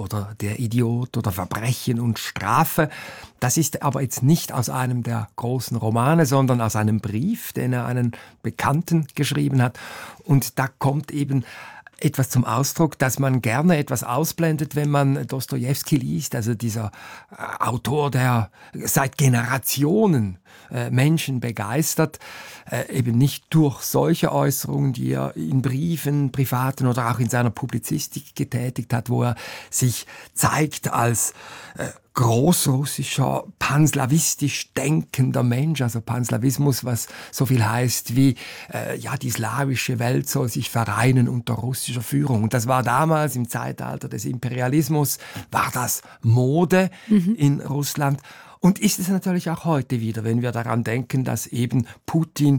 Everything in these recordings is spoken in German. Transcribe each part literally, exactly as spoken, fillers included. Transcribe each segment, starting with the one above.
oder Der Idiot oder Verbrechen und Strafe. Das ist aber jetzt nicht aus einem der großen Romane, sondern aus einem Brief, den er einen Bekannten geschrieben hat. Und da kommt eben etwas zum Ausdruck, dass man gerne etwas ausblendet, wenn man Dostojewski liest, also dieser äh, Autor, der seit Generationen äh, Menschen begeistert, äh, eben nicht durch solche Äußerungen, die er in Briefen, privaten oder auch in seiner Publizistik getätigt hat, wo er sich zeigt als äh, großrussischer, panslawistisch denkender Mensch, also Panslawismus, was so viel heißt wie, äh, ja, die slawische Welt soll sich vereinen unter russischer Führung. Und das war damals im Zeitalter des Imperialismus, war das Mode mhm. in Russland. Und ist es natürlich auch heute wieder, wenn wir daran denken, dass eben Putin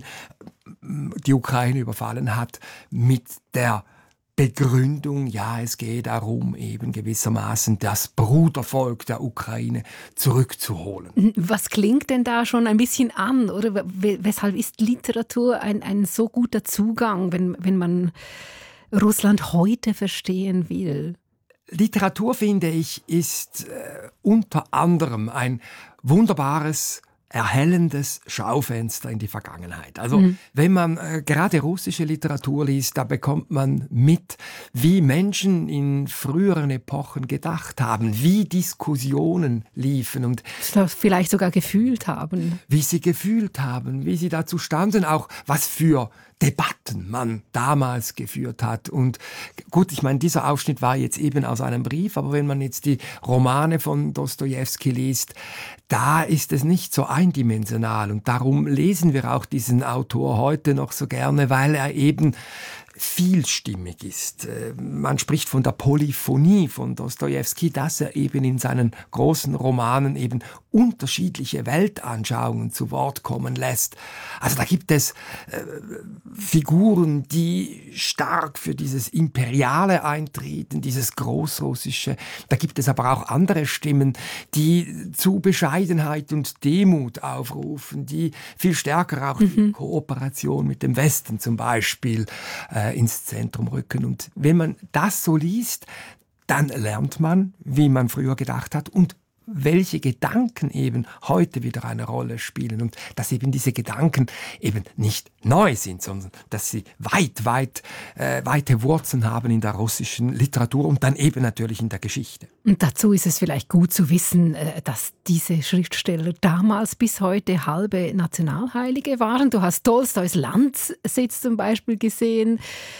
die Ukraine überfallen hat mit der Begründung, ja, es geht darum, eben gewissermaßen das Brudervolk der Ukraine zurückzuholen. Was klingt denn da schon ein bisschen an? Oder weshalb ist Literatur ein, ein so guter Zugang, wenn, wenn man Russland heute verstehen will? Literatur, finde ich, ist äh, unter anderem ein wunderbares, erhellendes Schaufenster in die Vergangenheit. Also mhm. wenn man äh, gerade russische Literatur liest, da bekommt man mit, wie Menschen in früheren Epochen gedacht haben, wie Diskussionen liefen und vielleicht sogar gefühlt haben. Wie sie gefühlt haben, wie sie dazu standen, auch was für Debatten man damals geführt hat. Und gut, ich meine, dieser Ausschnitt war jetzt eben aus einem Brief, aber wenn man jetzt die Romane von Dostojewski liest, da ist es nicht so eindimensional. Und darum lesen wir auch diesen Autor heute noch so gerne, weil er eben vielstimmig ist. Man spricht von der Polyphonie von Dostojewski, dass er eben in seinen großen Romanen eben unterschiedliche Weltanschauungen zu Wort kommen lässt. Also da gibt es äh, Figuren, die stark für dieses Imperiale eintreten, dieses Großrussische. Da gibt es aber auch andere Stimmen, die zu Bescheidenheit und Demut aufrufen, die viel stärker auch mhm. die Kooperation mit dem Westen zum Beispiel äh, ins Zentrum rücken. Und wenn man das so liest, dann lernt man, wie man früher gedacht hat und welche Gedanken eben heute wieder eine Rolle spielen und dass eben diese Gedanken eben nicht neu sind, sondern dass sie weit, weit, äh, weite Wurzeln haben in der russischen Literatur und dann eben natürlich in der Geschichte. Und dazu ist es vielleicht gut zu wissen, dass diese Schriftsteller damals bis heute halbe Nationalheilige waren. Du hast Tolstois Landsitz zum Beispiel gesehen.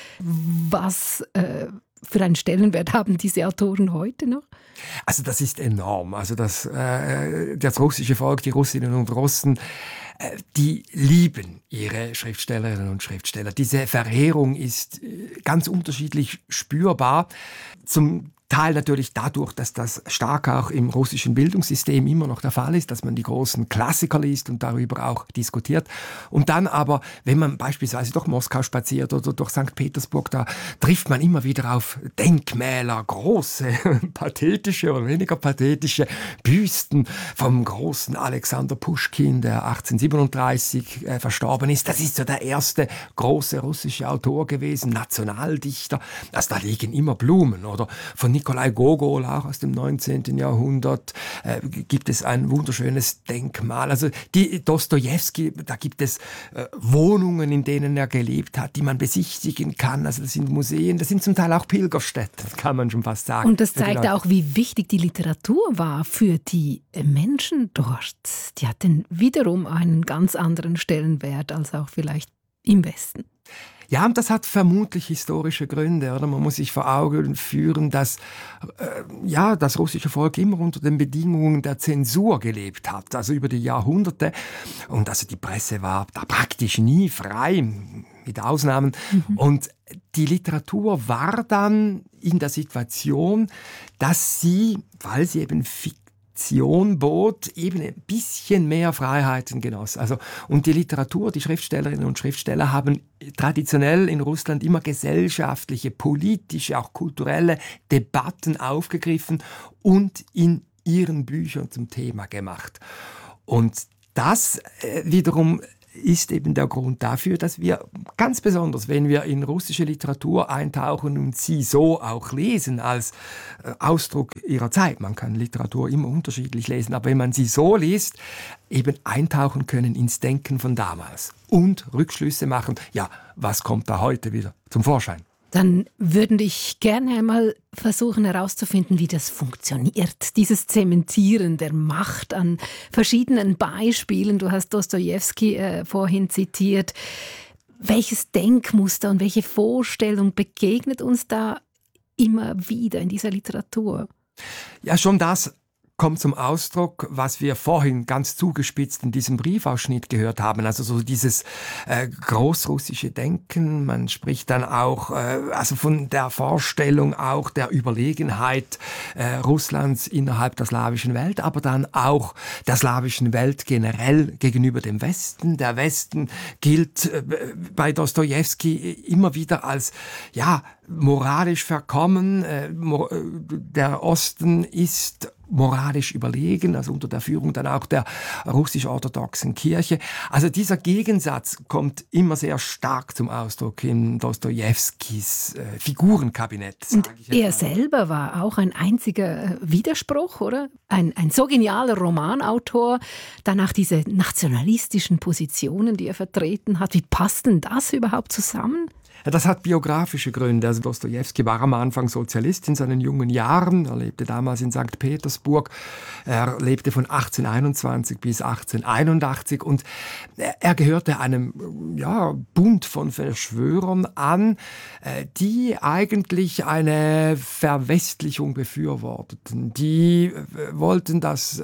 Was äh, für einen Stellenwert haben diese Autoren heute noch? Also das ist enorm. Also das, äh, das russische Volk, die Russinnen und Russen, äh, die lieben ihre Schriftstellerinnen und Schriftsteller. Diese Verehrung ist äh, ganz unterschiedlich spürbar. Zum Teil natürlich dadurch, dass das stark auch im russischen Bildungssystem immer noch der Fall ist, dass man die großen Klassiker liest und darüber auch diskutiert. Und dann aber, wenn man beispielsweise durch Moskau spaziert oder durch Sankt Petersburg, da trifft man immer wieder auf Denkmäler, große, pathetische oder weniger pathetische Büsten vom großen Alexander Puschkin, der achtzehnhundertsiebenunddreißig äh, verstorben ist. Das ist so der erste große russische Autor gewesen, Nationaldichter. Also da liegen immer Blumen. Oder von Nikolai Gogol, auch aus dem neunzehnten Jahrhundert, äh, gibt es ein wunderschönes Denkmal. Also die Dostojewski, da gibt es äh, Wohnungen, in denen er gelebt hat, die man besichtigen kann. Also das sind Museen, das sind zum Teil auch Pilgerstätten, kann man schon fast sagen. Und das zeigt auch, wie wichtig die Literatur war für die Menschen dort. Die hatten wiederum einen ganz anderen Stellenwert als auch vielleicht im Westen. Ja, und das hat vermutlich historische Gründe, oder? Man muss sich vor Augen führen, dass äh, ja, das russische Volk immer unter den Bedingungen der Zensur gelebt hat, also über die Jahrhunderte. Und also die Presse war da praktisch nie frei, mit Ausnahmen. Mhm. Und die Literatur war dann in der Situation, dass sie, weil sie eben fiktiv bot, eben ein bisschen mehr Freiheiten genoss. Also, und die Literatur, die Schriftstellerinnen und Schriftsteller haben traditionell in Russland immer gesellschaftliche, politische, auch kulturelle Debatten aufgegriffen und in ihren Büchern zum Thema gemacht. Und das äh, wiederum ist eben der Grund dafür, dass wir ganz besonders, wenn wir in russische Literatur eintauchen und sie so auch lesen als Ausdruck ihrer Zeit, man kann Literatur immer unterschiedlich lesen, aber wenn man sie so liest, eben eintauchen können ins Denken von damals und Rückschlüsse machen, ja, was kommt da heute wieder zum Vorschein? Dann würde ich gerne einmal versuchen herauszufinden, wie das funktioniert, dieses Zementieren der Macht an verschiedenen Beispielen. Du hast Dostojewski äh, vorhin zitiert. Welches Denkmuster und welche Vorstellung begegnet uns da immer wieder in dieser Literatur? Ja, schon das kommt zum Ausdruck, was wir vorhin ganz zugespitzt in diesem Briefausschnitt gehört haben. Also so dieses äh, großrussische Denken. Man spricht dann auch äh, also von der Vorstellung auch der Überlegenheit äh, Russlands innerhalb der slawischen Welt, aber dann auch der slawischen Welt generell gegenüber dem Westen. Der Westen gilt äh, bei Dostojewski immer wieder als ja moralisch verkommen. Äh, mo- der Osten ist moralisch überlegen, also unter der Führung dann auch der russisch-orthodoxen Kirche. Also dieser Gegensatz kommt immer sehr stark zum Ausdruck in Dostojewskis äh, Figurenkabinett. Und er selber war auch ein einziger Widerspruch, oder? Ein, ein so genialer Romanautor, danach diese nationalistischen Positionen, die er vertreten hat. Wie passt denn das überhaupt zusammen? Das hat biografische Gründe. Also Dostojewski war am Anfang Sozialist in seinen jungen Jahren. Er lebte damals in Sankt Petersburg. Er lebte von achtzehnhunderteinundzwanzig bis achtzehnhunderteinundachtzig und er gehörte einem ja, Bund von Verschwörern an, die eigentlich eine Verwestlichung befürworteten. Die wollten, dass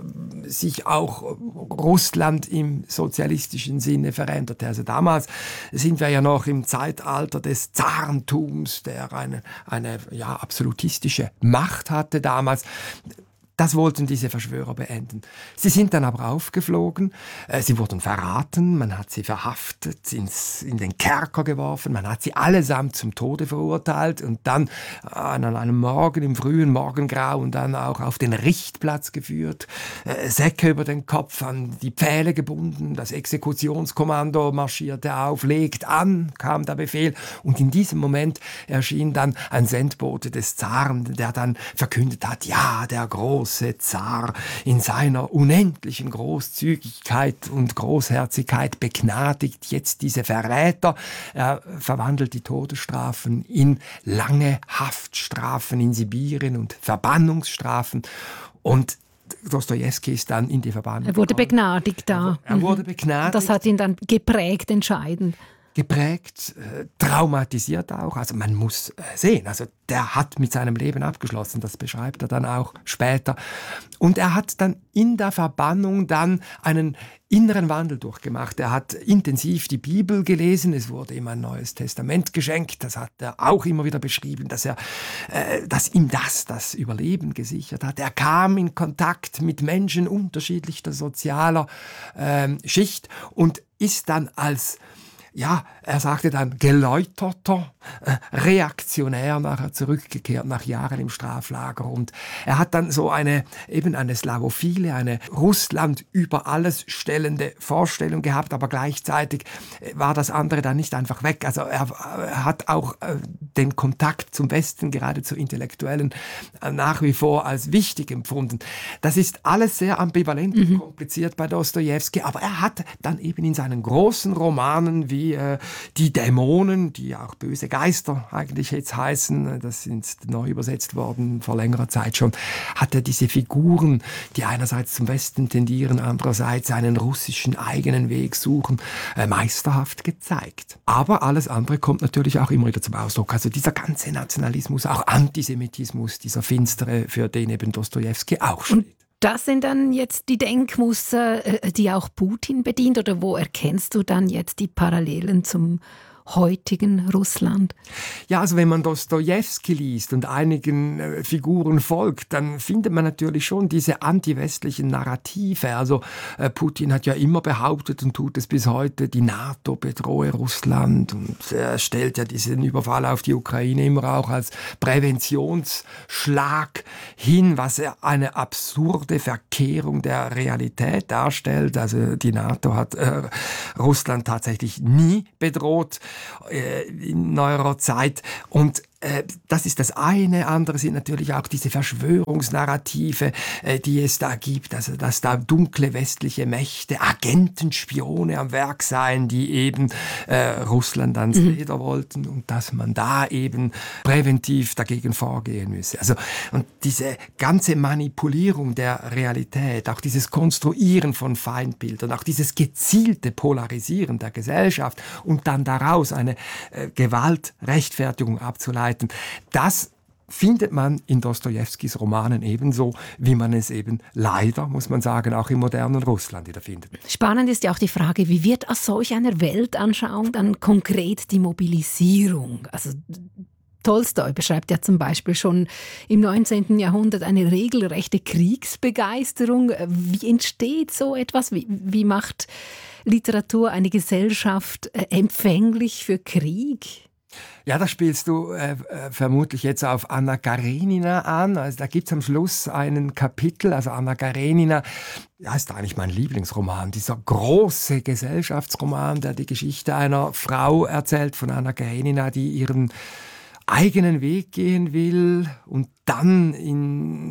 sich auch Russland im sozialistischen Sinne veränderte. Also damals sind wir ja noch im Zeitalter Alter des Zarentums, der eine, eine ja, absolutistische Macht hatte damals. Das wollten diese Verschwörer beenden. Sie sind dann aber aufgeflogen, äh, sie wurden verraten, man hat sie verhaftet, ins, in den Kerker geworfen, man hat sie allesamt zum Tode verurteilt und dann an einem Morgen, im frühen Morgengrau und dann auch auf den Richtplatz geführt, äh, Säcke über den Kopf, an die Pfähle gebunden, das Exekutionskommando marschierte auf, legt an, kam der Befehl und in diesem Moment erschien dann ein Sendbote des Zaren, der dann verkündet hat, ja, der große Zar in seiner unendlichen Großzügigkeit und Großherzigkeit begnadigt jetzt diese Verräter. Er verwandelt die Todesstrafen in lange Haftstrafen in Sibirien und Verbannungsstrafen. Und Dostojewski ist dann in die Verbannung. Er wurde begnadigt da. Er wurde begnadigt. Das hat ihn dann geprägt, entscheidend. Geprägt, äh, traumatisiert auch. Also man muss äh, sehen, also der hat mit seinem Leben abgeschlossen, das beschreibt er dann auch später. Und er hat dann in der Verbannung dann einen inneren Wandel durchgemacht. Er hat intensiv die Bibel gelesen, es wurde ihm ein neues Testament geschenkt, das hat er auch immer wieder beschrieben, dass, er, äh, dass ihm das das Überleben gesichert hat. Er kam in Kontakt mit Menschen unterschiedlicher sozialer äh, Schicht und ist dann als ja, er sagte dann geläuterter, äh, reaktionär nachher zurückgekehrt nach Jahren im Straflager und er hat dann so eine eben eine slavophile, eine Russland über alles stellende Vorstellung gehabt, aber gleichzeitig war das andere dann nicht einfach weg. Also er, er hat auch äh, den Kontakt zum Westen, gerade zu Intellektuellen, äh, nach wie vor als wichtig empfunden. Das ist alles sehr ambivalent mhm. und kompliziert bei Dostojewski, aber er hat dann eben in seinen großen Romanen wie äh, die Dämonen, die auch böse Geister eigentlich jetzt heißen, das sind neu übersetzt worden vor längerer Zeit schon, hat er diese Figuren, die einerseits zum Westen tendieren, andererseits einen russischen eigenen Weg suchen, äh, meisterhaft gezeigt. Aber alles andere kommt natürlich auch immer wieder zum Ausdruck. Also dieser ganze Nationalismus, auch Antisemitismus, dieser finstere, für den eben Dostojewski auch steht. Das sind dann jetzt die Denkmuster, die auch Putin bedient, oder wo erkennst du dann jetzt die Parallelen zum heutigen Russland? Ja, also wenn man Dostojewski liest und einigen äh, Figuren folgt, dann findet man natürlich schon diese antiwestlichen Narrative. Also äh, Putin hat ja immer behauptet und tut es bis heute, die NATO bedrohe Russland und er stellt ja diesen Überfall auf die Ukraine immer auch als Präventionsschlag hin, was er eine absurde Verkehrung der Realität darstellt. Also die NATO hat äh, Russland tatsächlich nie bedroht äh, in neuerer Zeit. Und äh, das ist das eine. Andere sind natürlich auch diese Verschwörungsnarrative, äh, die es da gibt. Also, dass da dunkle westliche Mächte, Agenten, Spione am Werk seien, die eben äh, Russland ans mhm. Leder wollten und dass man da eben präventiv dagegen vorgehen müsse. Also, und diese ganze Manipulierung der Realität, auch dieses Konstruieren von Feindbildern, auch dieses gezielte Polarisieren der Gesellschaft und dann daraus eine äh, Gewaltrechtfertigung abzuleiten, das findet man in Dostojewskis Romanen ebenso, wie man es eben leider, muss man sagen, auch im modernen Russland wiederfindet. Spannend ist ja auch die Frage, wie wird aus solch einer Weltanschauung dann konkret die Mobilisierung? Also Tolstoi beschreibt ja zum Beispiel schon im neunzehnten Jahrhundert eine regelrechte Kriegsbegeisterung. Wie entsteht so etwas? Wie, wie macht Literatur eine Gesellschaft empfänglich für Krieg? Ja, da spielst du äh, vermutlich jetzt auf Anna Karenina an. Also da gibt es am Schluss einen Kapitel, also Anna Karenina, ja, ist eigentlich mein Lieblingsroman, dieser große Gesellschaftsroman, der die Geschichte einer Frau erzählt, von Anna Karenina, die ihren eigenen Weg gehen will und dann in,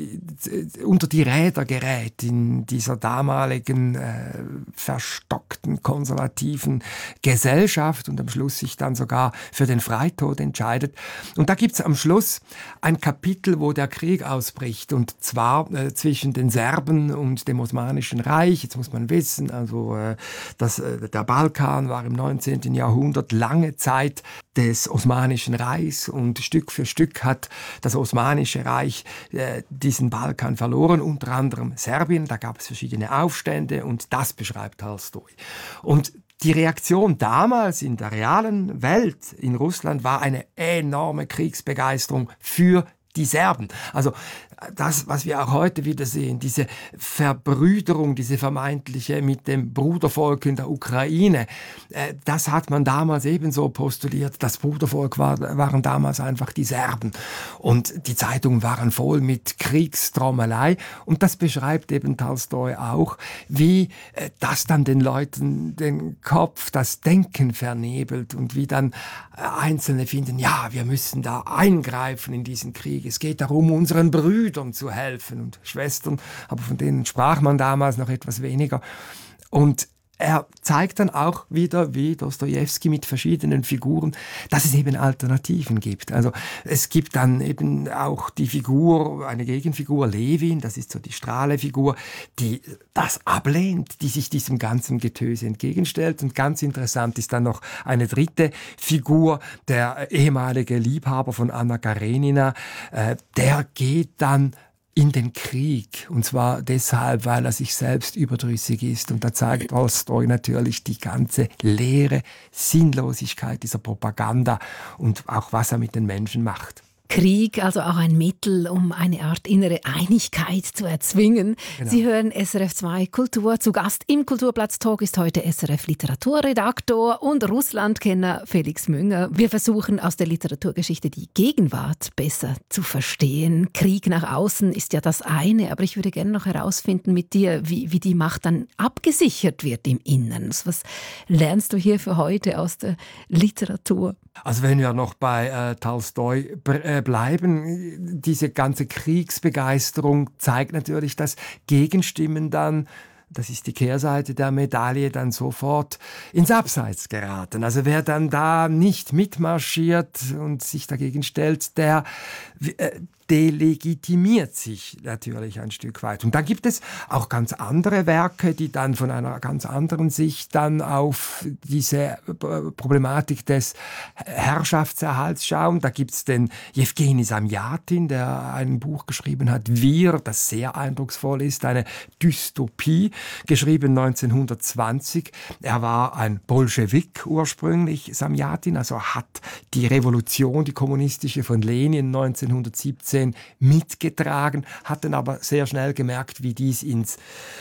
äh, unter die Räder gerät in dieser damaligen äh, verstockten, konservativen Gesellschaft und am Schluss sich dann sogar für den Freitod entscheidet. Und da gibt's am Schluss ein Kapitel, wo der Krieg ausbricht, und zwar äh, zwischen den Serben und dem Osmanischen Reich. Jetzt muss man wissen, also äh, dass, äh, der Balkan war im neunzehnten Jahrhundert lange Zeit des Osmanischen Reichs und Stück für Stück hat das Osmanische Reich äh, diesen Balkan verloren, unter anderem Serbien. Da gab es verschiedene Aufstände und das beschreibt Tolstoi. Und die Reaktion damals in der realen Welt in Russland war eine enorme Kriegsbegeisterung für die Serben. Also das, was wir auch heute wieder sehen, diese Verbrüderung, diese vermeintliche mit dem Brudervolk in der Ukraine, äh, das hat man damals ebenso postuliert. Das Brudervolk war, waren damals einfach die Serben. Und die Zeitungen waren voll mit Kriegstrommelei. Und das beschreibt eben Tolstoi auch, wie äh, das dann den Leuten den Kopf, das Denken vernebelt und wie dann äh, Einzelne finden, ja, wir müssen da eingreifen in diesen Krieg. Es geht darum, unseren Brüdern zu helfen und Schwestern, aber von denen sprach man damals noch etwas weniger. Und er zeigt dann auch wieder, wie Dostojewski mit verschiedenen Figuren, dass es eben Alternativen gibt. Also es gibt dann eben auch die Figur, eine Gegenfigur, Levin, das ist so die Strahle-Figur, die das ablehnt, die sich diesem ganzen Getöse entgegenstellt. Und ganz interessant ist dann noch eine dritte Figur, der ehemalige Liebhaber von Anna Karenina, äh, der geht dann in den Krieg, und zwar deshalb, weil er sich selbst überdrüssig ist. Und da zeigt Tolstoi natürlich die ganze leere Sinnlosigkeit dieser Propaganda und auch, was er mit den Menschen macht. Krieg, also auch ein Mittel, um eine Art innere Einigkeit zu erzwingen. Genau. Sie hören S R F zwei Kultur. Zu Gast im Kulturplatz-Talk ist heute S R F-Literaturredaktor und Russlandkenner Felix Münger. Wir versuchen aus der Literaturgeschichte die Gegenwart besser zu verstehen. Krieg nach außen ist ja das eine, aber ich würde gerne noch herausfinden mit dir, wie, wie die Macht dann abgesichert wird im Innern. Was lernst du hier für heute aus der Literatur? Also wenn wir noch bei äh, Tolstoi äh, bleiben, diese ganze Kriegsbegeisterung zeigt natürlich, dass Gegenstimmen dann, das ist die Kehrseite der Medaille, dann sofort ins Abseits geraten. Also wer dann da nicht mitmarschiert und sich dagegen stellt, der äh, delegitimiert sich natürlich ein Stück weit. Und dann gibt es auch ganz andere Werke, die dann von einer ganz anderen Sicht dann auf diese Problematik des Herrschaftserhalts schauen. Da gibt es den Jewgeni Samjatin, der ein Buch geschrieben hat, Wir, das sehr eindrucksvoll ist, eine Dystopie, geschrieben neunzehnhundertzwanzig. Er war ein Bolschewik ursprünglich, Samjatin, also hat die Revolution, die kommunistische von Lenin neunzehnhundertsiebzehn mitgetragen, hat dann aber sehr schnell gemerkt, wie dies ins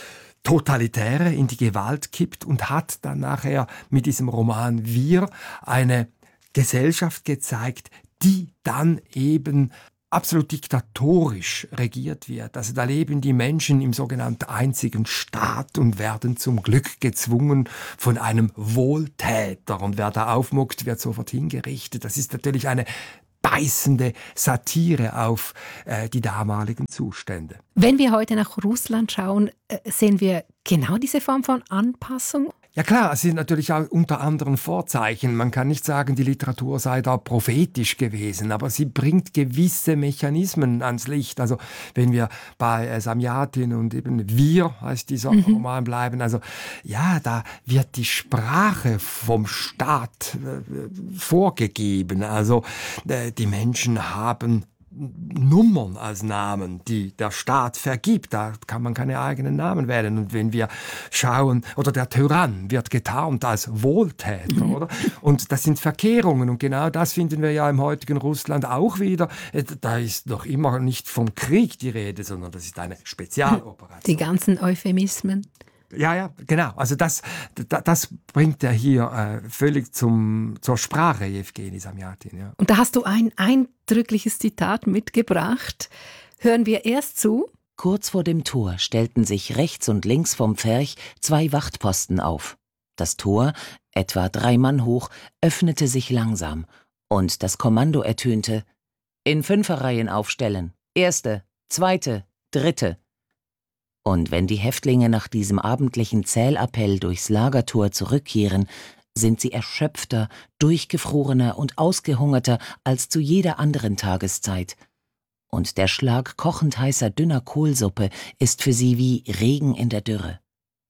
Totalitäre, in die Gewalt kippt und hat dann nachher mit diesem Roman Wir eine Gesellschaft gezeigt, die dann eben absolut diktatorisch regiert wird. Also da leben die Menschen im sogenannten einzigen Staat und werden zum Glück gezwungen von einem Wohltäter. Und wer da aufmuckt, wird sofort hingerichtet. Das ist natürlich eine beißende Satire auf äh, die damaligen Zustände. Wenn wir heute nach Russland schauen, äh, sehen wir genau diese Form von Anpassung? Ja klar, es sind natürlich auch unter anderen Vorzeichen. Man kann nicht sagen, die Literatur sei da prophetisch gewesen, aber sie bringt gewisse Mechanismen ans Licht. Also wenn wir bei äh, Samjatin und eben Wir heißt dieser mhm. Roman bleiben, also ja, da wird die Sprache vom Staat äh, vorgegeben. Also äh, die Menschen haben Nummern als Namen, die der Staat vergibt. Da kann man keine eigenen Namen wählen. Und wenn wir schauen, oder der Tyrann wird getarnt als Wohltäter, oder? Und das sind Verkehrungen. Und genau das finden wir ja im heutigen Russland auch wieder. Da ist noch immer nicht vom Krieg die Rede, sondern das ist eine Spezialoperation. Die ganzen Euphemismen. Ja, ja, genau. Also das, das, das bringt er hier äh, völlig zum, zur Sprache, Jewgeni Samjatin. Ja. Und da hast du ein eindrückliches Zitat mitgebracht. Hören wir erst zu. Kurz vor dem Tor stellten sich rechts und links vom Pferch zwei Wachtposten auf. Das Tor, etwa drei Mann hoch, öffnete sich langsam und das Kommando ertönte: In Fünferreihen aufstellen. Erste, zweite, dritte. Und wenn die Häftlinge nach diesem abendlichen Zählappell durchs Lagertor zurückkehren, sind sie erschöpfter, durchgefrorener und ausgehungerter als zu jeder anderen Tageszeit. Und der Schlag kochend heißer dünner Kohlsuppe ist für sie wie Regen in der Dürre.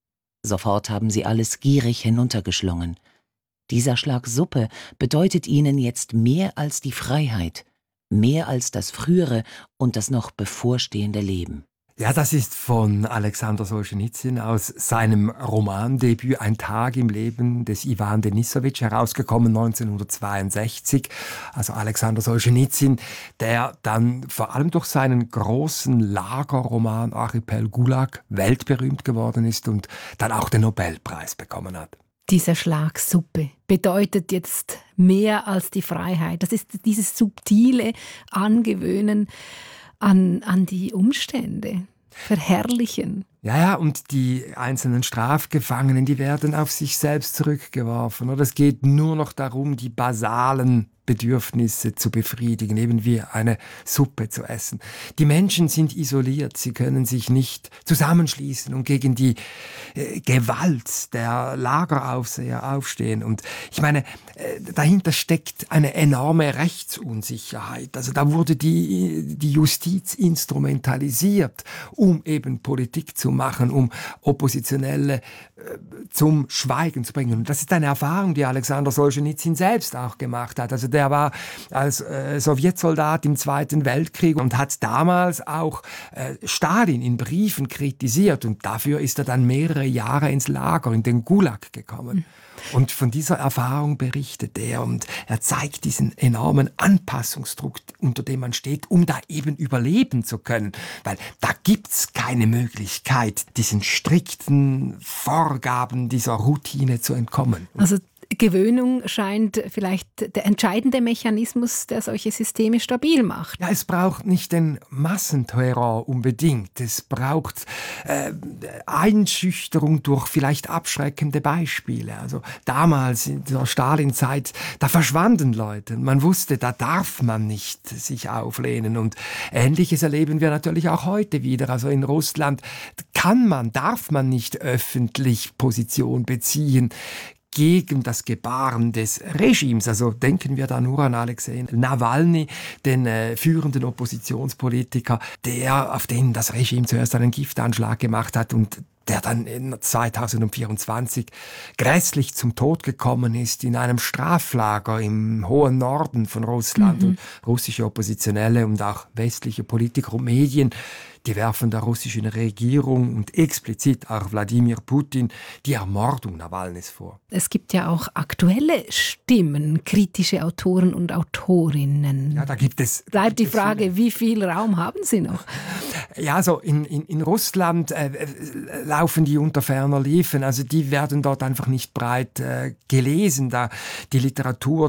Sofort haben sie alles gierig hinuntergeschlungen. Dieser Schlag Suppe bedeutet ihnen jetzt mehr als die Freiheit, mehr als das frühere und das noch bevorstehende Leben. Ja, das ist von Alexander Solschenizyn aus seinem Romandebüt Ein Tag im Leben des Iwan Denisowitsch, herausgekommen neunzehnhundertzweiundsechzig. Also Alexander Solschenizyn, der dann vor allem durch seinen großen Lagerroman Archipel Gulag weltberühmt geworden ist und dann auch den Nobelpreis bekommen hat. Dieser Schlag Suppe bedeutet jetzt mehr als die Freiheit. Das ist dieses subtile Angewöhnen an, an die Umstände, verherrlichen. Ja, ja, und die einzelnen Strafgefangenen, die werden auf sich selbst zurückgeworfen. Oder es geht nur noch darum, die basalen Bedürfnisse zu befriedigen, eben wie eine Suppe zu essen. Die Menschen sind isoliert, sie können sich nicht zusammenschließen und gegen die äh, Gewalt der Lageraufseher aufstehen. Und ich meine, äh, dahinter steckt eine enorme Rechtsunsicherheit. Also da wurde die, die Justiz instrumentalisiert, um eben Politik zu machen, um Oppositionelle äh, zum Schweigen zu bringen. Und das ist eine Erfahrung, die Alexander Solschenizyn selbst auch gemacht hat. Also der war als äh, Sowjetsoldat im Zweiten Weltkrieg und hat damals auch äh, Stalin in Briefen kritisiert. Und dafür ist er dann mehrere Jahre ins Lager, in den Gulag gekommen. Mhm. Und von dieser Erfahrung berichtet er und er zeigt diesen enormen Anpassungsdruck, unter dem man steht, um da eben überleben zu können. Weil da gibt's keine Möglichkeit, diesen strikten Vorgaben dieser Routine zu entkommen. Also Gewöhnung scheint vielleicht der entscheidende Mechanismus, der solche Systeme stabil macht. Ja, es braucht nicht den Massenterror unbedingt. Es braucht äh, Einschüchterung durch vielleicht abschreckende Beispiele. Also damals in der Stalin-Zeit, da verschwanden Leute. Man wusste, da darf man nicht sich auflehnen. Und Ähnliches erleben wir natürlich auch heute wieder. Also in Russland kann man, darf man nicht öffentlich Position beziehen gegen das Gebaren des Regimes. Also denken wir da nur an Alexei Nawalny, den äh, führenden Oppositionspolitiker, der, auf den das Regime zuerst einen Giftanschlag gemacht hat und der dann in zweitausendvierundzwanzig grässlich zum Tod gekommen ist in einem Straflager im hohen Norden von Russland. Mhm. Und russische Oppositionelle und auch westliche Politiker und Medien, die werfen der russischen Regierung und explizit auch Wladimir Putin die Ermordung Nawalnys vor. Es gibt ja auch aktuelle Stimmen, kritische Autoren und Autorinnen. Ja, da gibt es... Bleibt die gibt es Frage, viele. Wie viel Raum haben sie noch? Ja, also in, in, in Russland äh, laufen die unter ferner Liefen. Also die werden dort einfach nicht breit äh, gelesen. Da die Literatur dort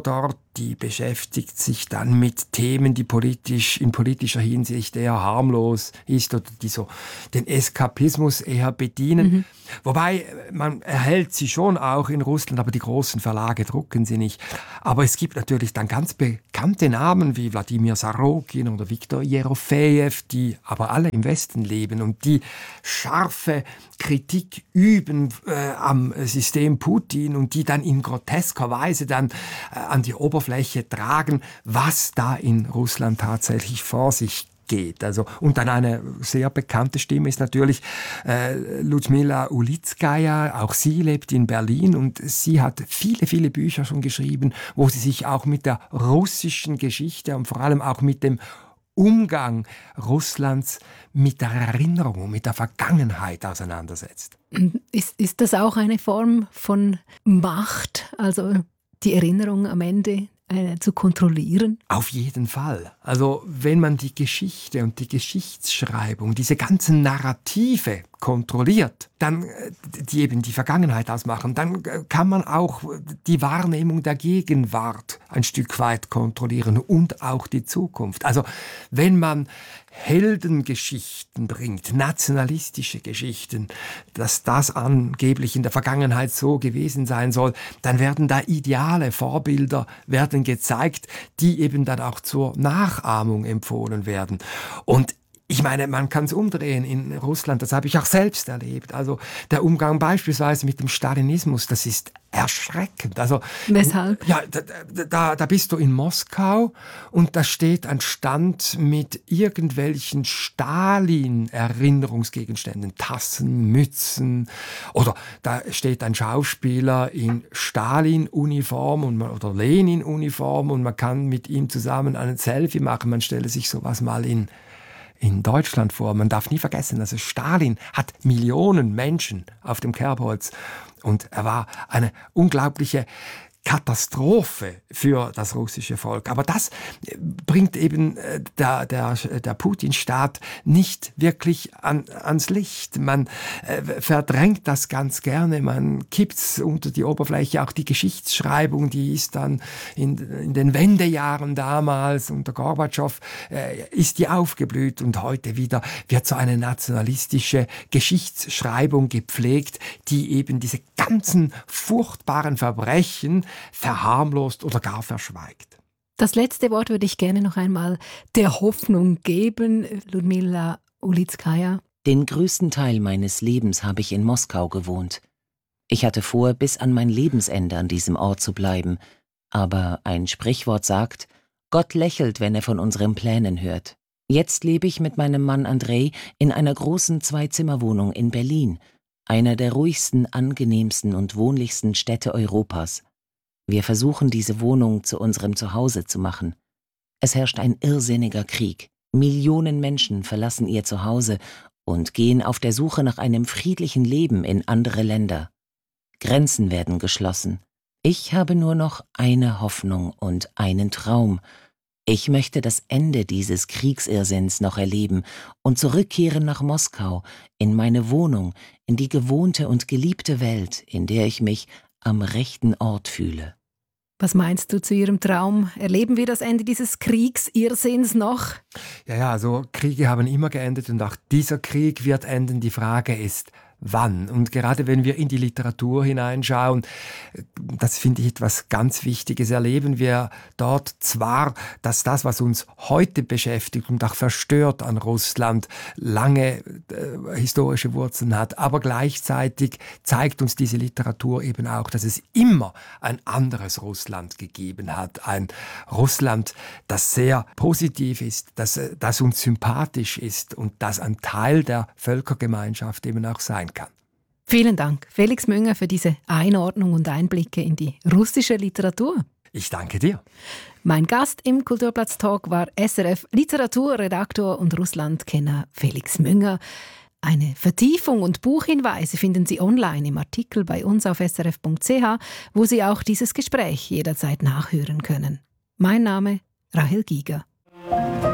die beschäftigt sich dann mit Themen, die politisch, in politischer Hinsicht eher harmlos ist oder die so den Eskapismus eher bedienen. Mhm. Wobei, man erhält sie schon auch in Russland, aber die großen Verlage drucken sie nicht. Aber es gibt natürlich dann ganz bekannte Namen wie Wladimir Sarokin oder Viktor Jerofejew, die aber alle im Westen leben und die scharfe Kritik üben äh, am System Putin und die dann in grotesker Weise dann äh, an die Oberfläche tragen, was da in Russland tatsächlich vor sich geht. Also, und dann eine sehr bekannte Stimme ist natürlich äh, Ludmila Ulitskaya. Auch sie lebt in Berlin und sie hat viele, viele Bücher schon geschrieben, wo sie sich auch mit der russischen Geschichte und vor allem auch mit dem Umgang Russlands mit der Erinnerung, mit der Vergangenheit auseinandersetzt. Ist, ist das auch eine Form von Macht, also die Erinnerung am Ende äh, zu kontrollieren? Auf jeden Fall. Also wenn man die Geschichte und die Geschichtsschreibung, diese ganzen Narrative kontrolliert, dann, die eben die Vergangenheit ausmachen, dann kann man auch die Wahrnehmung der Gegenwart ein Stück weit kontrollieren und auch die Zukunft. Also wenn man Heldengeschichten bringt, nationalistische Geschichten, dass das angeblich in der Vergangenheit so gewesen sein soll, dann werden da Ideale, Vorbilder werden gezeigt, die eben dann auch zur Nachahmung empfohlen werden. Und ich meine, man kann es umdrehen in Russland, das habe ich auch selbst erlebt. Also der Umgang beispielsweise mit dem Stalinismus, das ist erschreckend. Also, weshalb? Ja, da, da, da bist du in Moskau und da steht ein Stand mit irgendwelchen Stalin-Erinnerungsgegenständen, Tassen, Mützen, oder da steht ein Schauspieler in Stalin-Uniform und man, oder Lenin-Uniform und man kann mit ihm zusammen einen Selfie machen. Man stelle sich sowas mal in in Deutschland vor. Man darf nie vergessen, also Stalin hat Millionen Menschen auf dem Kerbholz und er war eine unglaubliche Katastrophe für das russische Volk. Aber das bringt eben der, der, der Putin-Staat nicht wirklich an, ans Licht. Man äh, verdrängt das ganz gerne, man kippt es unter die Oberfläche. Auch die Geschichtsschreibung, die ist dann in, in den Wendejahren damals unter Gorbatschow, äh, ist die aufgeblüht und heute wieder wird so eine nationalistische Geschichtsschreibung gepflegt, die eben diese ganzen furchtbaren Verbrechen verharmlost oder gar verschweigt. Das letzte Wort würde ich gerne noch einmal der Hoffnung geben, Ludmila Ulitskaya. Den größten Teil meines Lebens habe ich in Moskau gewohnt. Ich hatte vor, bis an mein Lebensende an diesem Ort zu bleiben. Aber ein Sprichwort sagt, Gott lächelt, wenn er von unseren Plänen hört. Jetzt lebe ich mit meinem Mann Andrei in einer großen Zwei-Zimmer-Wohnung in Berlin, einer der ruhigsten, angenehmsten und wohnlichsten Städte Europas. Wir versuchen, diese Wohnung zu unserem Zuhause zu machen. Es herrscht ein irrsinniger Krieg. Millionen Menschen verlassen ihr Zuhause und gehen auf der Suche nach einem friedlichen Leben in andere Länder. Grenzen werden geschlossen. Ich habe nur noch eine Hoffnung und einen Traum. Ich möchte das Ende dieses Kriegsirrsinns noch erleben und zurückkehren nach Moskau, in meine Wohnung, in die gewohnte und geliebte Welt, in der ich mich am rechten Ort fühle. Was meinst du zu Ihrem Traum? Erleben wir das Ende dieses Kriegsirrsinns noch? Ja, ja, also Kriege haben immer geendet und auch dieser Krieg wird enden. Die Frage ist, wann? Und gerade wenn wir in die Literatur hineinschauen, das finde ich etwas ganz Wichtiges, erleben wir dort zwar, dass das, was uns heute beschäftigt und auch verstört an Russland, lange äh, historische Wurzeln hat, aber gleichzeitig zeigt uns diese Literatur eben auch, dass es immer ein anderes Russland gegeben hat. Ein Russland, das sehr positiv ist, das, das uns sympathisch ist und das ein Teil der Völkergemeinschaft eben auch sein kann. Vielen Dank, Felix Münger, für diese Einordnung und Einblicke in die russische Literatur. Ich danke dir. Mein Gast im Kulturplatz-Talk war S R F-Literaturredaktor und Russlandkenner Felix Münger. Eine Vertiefung und Buchhinweise finden Sie online im Artikel bei uns auf s r f punkt c h, wo Sie auch dieses Gespräch jederzeit nachhören können. Mein Name Rahel Giger.